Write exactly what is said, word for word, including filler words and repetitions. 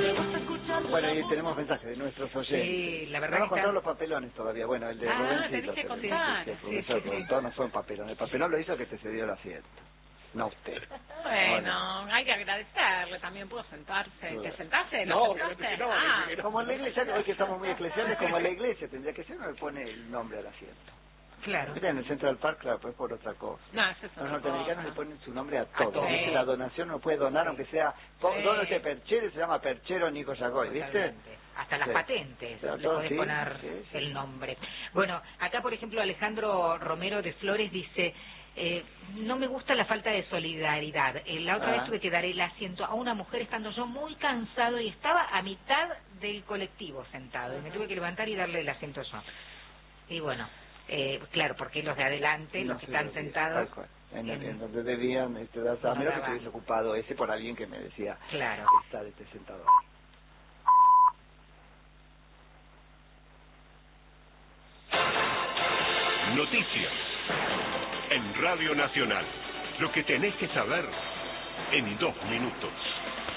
Bueno, y tenemos mensajes de nuestros oyentes. Sí, la verdad no nos que contaron está... los papelones todavía. Bueno, el de Ah, Rubén sí tenés lo que tenés. contar. Sí, sí, Sí, porque sí, eso, sí. porque todos no son papelones. El papelón lo hizo que te cedió el asiento. No usted. Bueno, hay que agradecerle, también pudo sentarse. Claro. ¿Te sentaste? No, ¿Lo sentaste? que no, Ah. que no. Como en la iglesia, hoy que estamos muy eclesiales, como en la iglesia tendría que ser, no le pone el nombre al asiento. Claro. Mira, en el Central Park, claro, pues por otra cosa. No, eso es Los otra norteamericanos cosa. le ponen su nombre a A todo. todo. ¿Viste? La donación no puede donar, aunque sea... po- Sí. Dono este Perchero, se llama Perchero Nico Yagoy, ¿viste? Totalmente. Hasta las Sí. patentes Claro, le todo, podés sí, poner sí, sí. el nombre. Bueno, acá por ejemplo Alejandro Romero de Flores dice, eh, no me gusta la falta de solidaridad. Eh, la otra Ah. vez tuve que dar el asiento a una mujer estando yo muy cansado y estaba a mitad del colectivo sentado. Y me tuve que levantar y darle el asiento yo. Y bueno, eh, claro, porque los de adelante, No los que sé, están lo que- sentados... tal cual. En, en- en donde debían, este, dar, a No menos que daban. estuviese ocupado ese por alguien que me decía, Claro. está este sentado ahí. Noticias en Radio Nacional. Lo que tenés que saber en dos minutos.